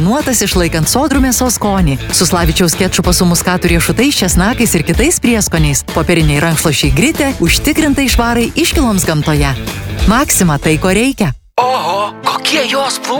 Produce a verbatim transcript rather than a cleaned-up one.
marinuotas išlaikant sodrų mėsos skonį. Su Slavičiaus kečupo su muskatų riešutais, česnakais ir kitais prieskoniais. Popieriniai rankšluosčiai Gritė užtikrintai švarai iškiloms gamtoje. Maxima tai, ko reikia. Oho, kokie jos plaukai.